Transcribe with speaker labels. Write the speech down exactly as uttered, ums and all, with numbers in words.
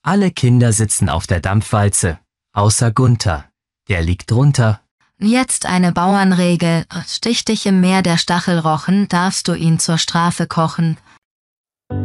Speaker 1: Alle Kinder sitzen auf der Dampfwalze, außer Gunther. Der liegt drunter.
Speaker 2: Jetzt eine Bauernregel. Sticht dich im Meer der Stachelrochen, darfst du ihn zur Strafe kochen.